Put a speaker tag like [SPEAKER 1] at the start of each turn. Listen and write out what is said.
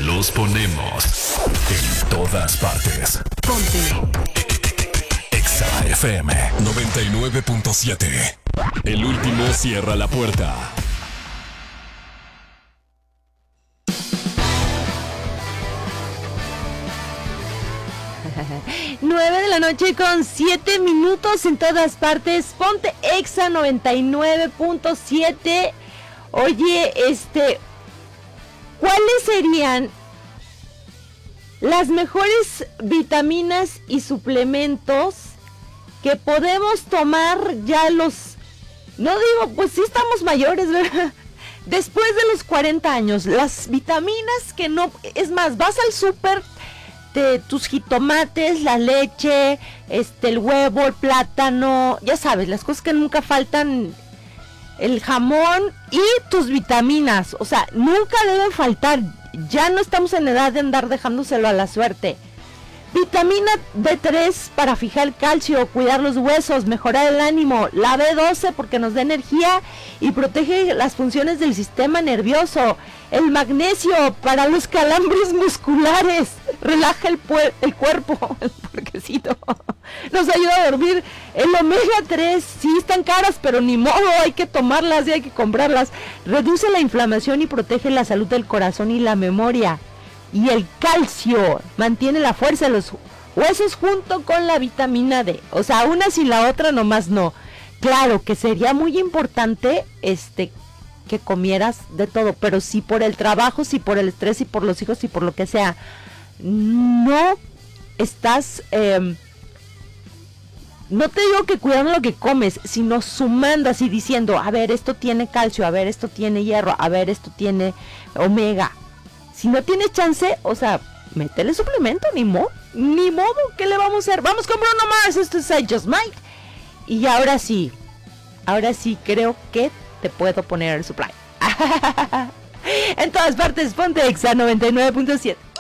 [SPEAKER 1] los ponemos en todas partes.
[SPEAKER 2] Ponte
[SPEAKER 1] Exa FM 99.7. El último cierra la puerta.
[SPEAKER 2] 9 de la noche con 7 minutos en todas partes. Ponte Exa 99.7. Oye, ¿cuáles serían las mejores vitaminas y suplementos que podemos tomar ya no digo, pues sí estamos mayores, ¿verdad? Después de los 40 años, las vitaminas que no, es más, vas al súper, tus jitomates, la leche, el huevo, el plátano, ya sabes, las cosas que nunca faltan, el jamón y tus vitaminas, o sea, nunca deben faltar. Ya no estamos en edad de andar dejándoselo a la suerte. Vitamina D3 para fijar el calcio, cuidar los huesos, mejorar el ánimo. La B12 porque nos da energía y protege las funciones del sistema nervioso. El magnesio para los calambres musculares, relaja el cuerpo, el puerquecito. Nos ayuda a dormir. El omega 3, sí están caras, pero ni modo, hay que tomarlas y hay que comprarlas. Reduce la inflamación y protege la salud del corazón y la memoria. Y el calcio mantiene la fuerza de los huesos junto con la vitamina D. O sea, una sin la otra nomás no. Claro que sería muy importante que comieras de todo, pero si por el trabajo, si por el estrés, si por los hijos, si por lo que sea, no estás, no te digo que cuidando lo que comes, sino sumando así diciendo, a ver, esto tiene calcio, a ver, esto tiene hierro, a ver, esto tiene omega. Si no tienes chance, o sea, métele suplemento, ni modo, ¿qué le vamos a hacer? Vamos con Bruno Mars, esto es I Just Might. Y ahora sí creo que te puedo poner el supply. En todas partes, ponte Exa 99.7.